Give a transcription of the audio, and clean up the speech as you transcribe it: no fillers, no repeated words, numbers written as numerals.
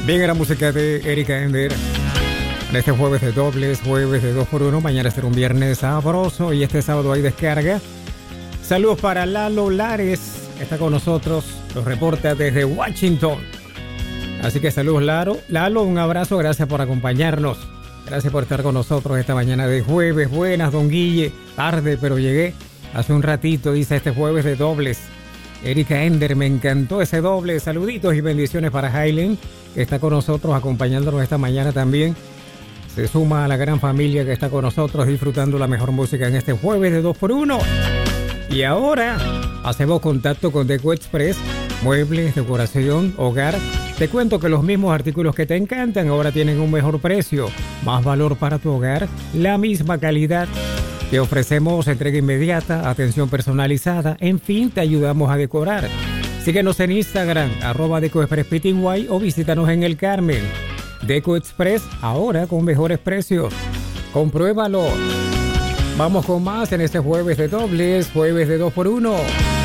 Bien, era música de Erika Ender. En este jueves de dobles, jueves de 2x1. Mañana será un viernes sabroso y este sábado hay descarga. Saludos para Lalo Lares, está con nosotros, nos reporta desde Washington. Así que saludos, Lalo, un abrazo, gracias por acompañarnos. Gracias por estar con nosotros esta mañana de jueves. Buenas, don Guille. Tarde, pero llegué hace un ratito, dice este jueves de dobles. Erika Ender, me encantó ese doble. Saluditos y bendiciones para Hailen, que está con nosotros, acompañándonos esta mañana también. Se suma a la gran familia que está con nosotros, disfrutando la mejor música en este jueves de 2x1. Y ahora hacemos contacto con Deco Express, muebles, decoración, hogar. Te cuento que los mismos artículos que te encantan ahora tienen un mejor precio, más valor para tu hogar, la misma calidad. Te ofrecemos entrega inmediata, atención personalizada, en fin, te ayudamos a decorar. Síguenos en Instagram, @DecoExpressPty, o visítanos en El Carmen. Deco Express, ahora con mejores precios. Compruébalo. Vamos con más en este jueves de dobles, jueves de 2x1.